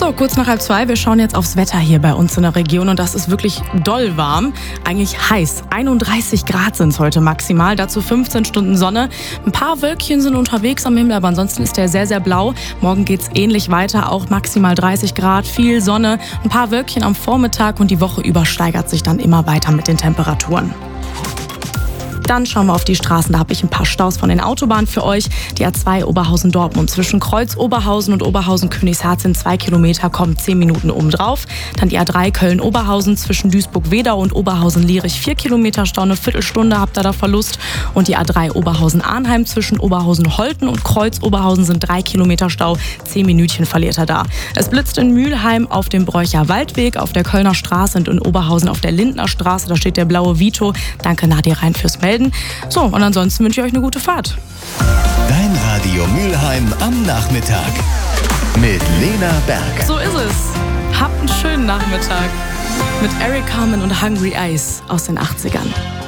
So, kurz nach 1:30. Wir schauen jetzt aufs Wetter hier bei uns in der Region und das ist wirklich doll warm. Eigentlich heiß. 31 Grad sind es heute maximal. Dazu 15 Stunden Sonne. Ein paar Wölkchen sind unterwegs am Himmel, aber ansonsten ist der sehr, sehr blau. Morgen geht es ähnlich weiter. Auch maximal 30 Grad, viel Sonne. Ein paar Wölkchen am Vormittag und die Woche über steigert sich dann immer weiter mit den Temperaturen. Dann schauen wir auf die Straßen, da habe ich ein paar Staus von den Autobahnen für euch. Die A2 Oberhausen-Dortmund zwischen Kreuz-Oberhausen und Oberhausen-Königshardt sind 2 Kilometer, kommen 10 Minuten obendrauf. Dann die A3 Köln-Oberhausen zwischen Duisburg-Wedau und Oberhausen-Lierich 4 Kilometer Stau, eine Viertelstunde habt ihr da Verlust. Und die A3 Oberhausen-Arnheim zwischen Oberhausen-Holten und Kreuz-Oberhausen sind 3 Kilometer Stau, 10 Minütchen verliert er da. Es blitzt in Mülheim auf dem Bräucher Waldweg, auf der Kölner Straße und in Oberhausen auf der Lindner Straße, da steht der blaue Vito. Danke Nadia Rhein fürs Melden. So, und ansonsten wünsche ich euch eine gute Fahrt. Dein Radio Mülheim am Nachmittag mit Lena Berg. So ist es. Habt einen schönen Nachmittag mit Eric Carmen und Hungry Eyes aus den 80ern.